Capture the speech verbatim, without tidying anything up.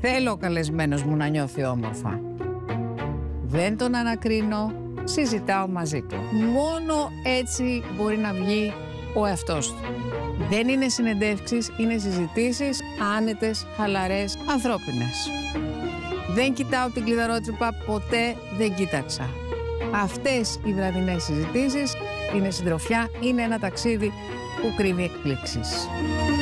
Θέλω ο καλεσμένος μου να νιώθει όμορφα. Δεν τον ανακρίνω, συζητάω μαζί του. Μόνο έτσι μπορεί να βγει ο εαυτός του. Δεν είναι συνεντεύξεις, είναι συζητήσεις άνετες, χαλαρές, ανθρώπινες. Δεν κοιτάω την κλειδαρότσουπα, ποτέ δεν κοίταξα. Αυτές οι βραδινές συζητήσεις είναι συντροφιά, είναι ένα ταξίδι που κρύβει εκπλήξεις.